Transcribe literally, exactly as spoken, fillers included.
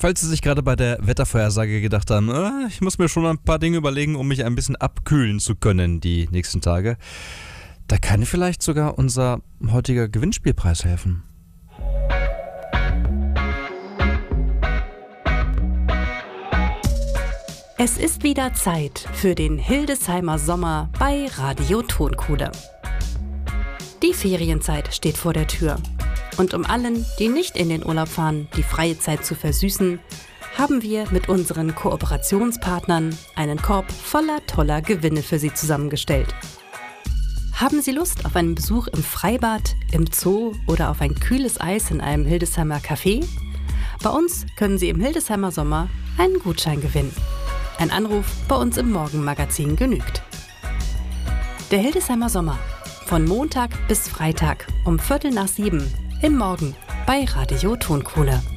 Falls Sie sich gerade bei der Wettervorhersage gedacht haben, äh, ich muss mir schon ein paar Dinge überlegen, um mich ein bisschen abkühlen zu können die nächsten Tage, da kann vielleicht sogar unser heutiger Gewinnspielpreis helfen. Es ist wieder Zeit für den Hildesheimer Sommer bei Radio Tonkuhle. Die Ferienzeit steht vor der Tür. Und um allen, die nicht in den Urlaub fahren, die freie Zeit zu versüßen, haben wir mit unseren Kooperationspartnern einen Korb voller toller Gewinne für Sie zusammengestellt. Haben Sie Lust auf einen Besuch im Freibad, im Zoo oder auf ein kühles Eis in einem Hildesheimer Café? Bei uns können Sie im Hildesheimer Sommer einen Gutschein gewinnen. Ein Anruf bei uns im Morgenmagazin genügt. Der Hildesheimer Sommer. Von Montag bis Freitag um Viertel nach sieben im Morgen bei Radio Tonkuhle.